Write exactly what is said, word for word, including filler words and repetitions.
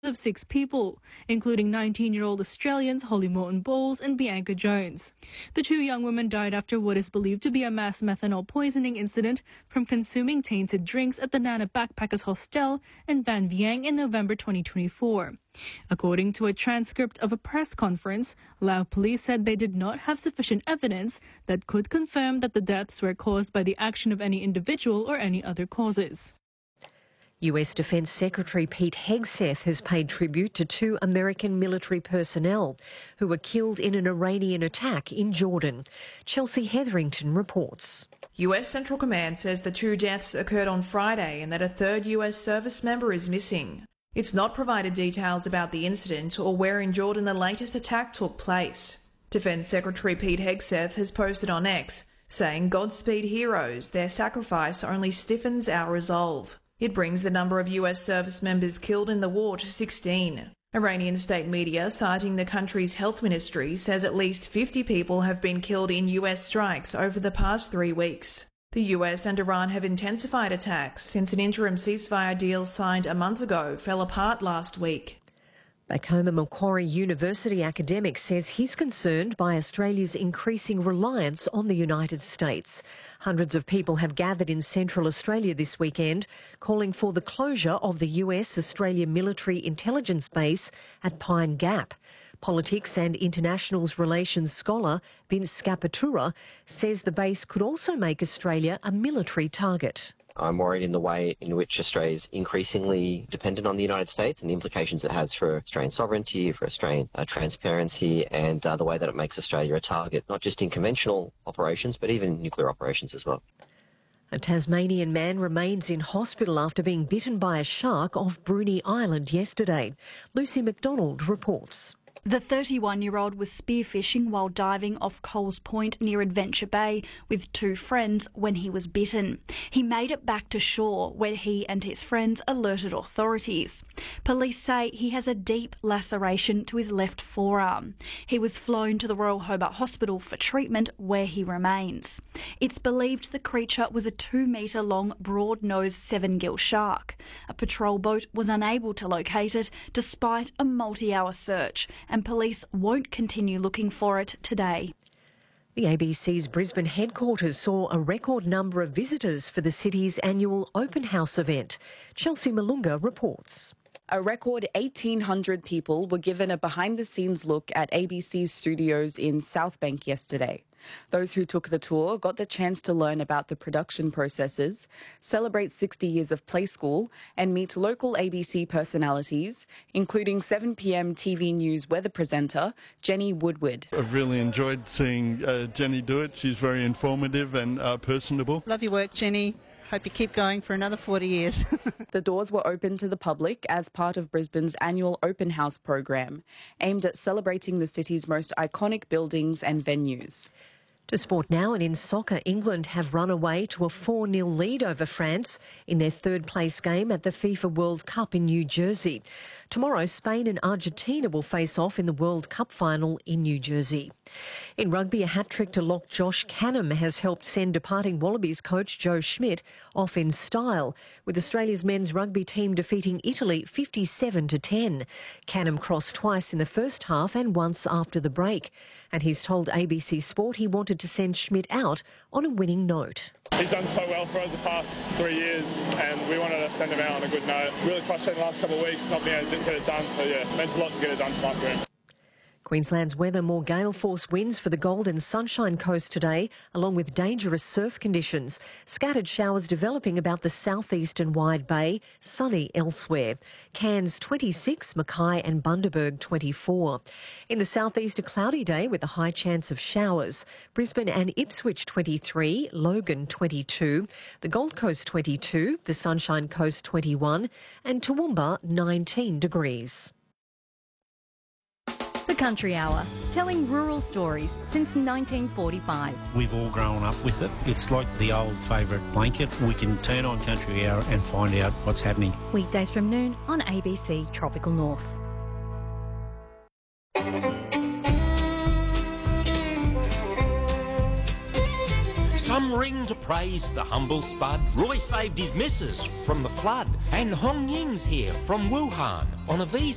of six people, including nineteen-year-old Australians Holly Morton Bowles and Bianca Jones. The two young women died after what is believed to be a mass methanol poisoning incident from consuming tainted drinks at the Nana Backpackers Hostel in Van Vieng in November twenty twenty-four. According to a transcript of a press conference, Lao police said they did not have sufficient evidence that could confirm that the deaths were caused by the action of any individual or any other causes. U S Defence Secretary Pete Hegseth has paid tribute to two American military personnel who were killed in an Iranian attack in Jordan. Chelsea Hetherington reports. U S Central Command says the two deaths occurred on Friday and that a third U S service member is missing. It's not provided details about the incident or where in Jordan the latest attack took place. Defence Secretary Pete Hegseth has posted on X, saying, "Godspeed heroes, their sacrifice only stiffens our resolve." It brings the number of U S service members killed in the war to sixteen. Iranian state media, citing the country's health ministry, says at least fifty people have been killed in U S strikes over the past three weeks. The U S and Iran have intensified attacks since an interim ceasefire deal signed a month ago fell apart last week. Back home, a Macquarie University academic says he's concerned by Australia's increasing reliance on the United States. Hundreds of people have gathered in Central Australia this weekend, calling for the closure of the U S-Australia military intelligence base at Pine Gap. Politics and internationals relations scholar Vince Scapatura says the base could also make Australia a military target. I'm worried in the way in which Australia is increasingly dependent on the United States and the implications it has for Australian sovereignty, for Australian uh, transparency, and uh, the way that it makes Australia a target, not just in conventional operations, but even nuclear operations as well. A Tasmanian man remains in hospital after being bitten by a shark off Bruny Island yesterday. Lucy McDonald reports. The thirty-one-year-old was spearfishing while diving off Coles Point near Adventure Bay with two friends when he was bitten. He made it back to shore where he and his friends alerted authorities. Police say he has a deep laceration to his left forearm. He was flown to the Royal Hobart Hospital for treatment where he remains. It's believed the creature was a two-metre long broad-nosed seven-gill shark. A patrol boat was unable to locate it despite a multi-hour search, and police won't continue looking for it today. The A B C's Brisbane headquarters saw a record number of visitors for the city's annual open house event. Chelsea Malunga reports. A record eighteen hundred people were given a behind-the-scenes look at A B C's studios in Southbank yesterday. Those who took the tour got the chance to learn about the production processes, celebrate sixty years of Play School, and meet local A B C personalities, including seven p m T V News weather presenter Jenny Woodward. I've really enjoyed seeing uh, Jenny do it. She's very informative and uh, personable. Love your work, Jenny. Hope you keep going for another forty years. The doors were open to the public as part of Brisbane's annual open house program, aimed at celebrating the city's most iconic buildings and venues. To sport now, and in soccer, England have run away to a four nil lead over France in their third-place game at the FIFA World Cup in New Jersey. Tomorrow, Spain and Argentina will face off in the World Cup final in New Jersey. In rugby, a hat-trick to lock Josh Canham has helped send departing Wallabies coach Joe Schmidt off in style, with Australia's men's rugby team defeating Italy fifty-seven to ten. Canham crossed twice in the first half and once after the break, and he's told A B C Sport he wanted to send Schmidt out on a winning note. He's done so well for us the past three years and we wanted to send him out on a good note. Really frustrating the last couple of weeks not being able to get it done, so yeah, it meant a lot to get it done tonight for him. Queensland's weather, more gale force winds for the Gold and Sunshine Coast today, along with dangerous surf conditions. Scattered showers developing about the southeastern Wide Bay, sunny elsewhere. Cairns twenty-six, Mackay and Bundaberg twenty-four. In the southeast, a cloudy day with a high chance of showers. Brisbane and Ipswich twenty-three, Logan twenty-two, the Gold Coast twenty-two, the Sunshine Coast twenty-one, and Toowoomba nineteen degrees. The Country Hour, telling rural stories since nineteen forty-five. We've all grown up with it. It's like the old favourite blanket. We can turn on Country Hour and find out what's happening. Weekdays from noon on A B C Tropical North. Some ring to praise the humble spud. Roy saved his missus from the flood. And Hong Ying's here from Wuhan on a visa.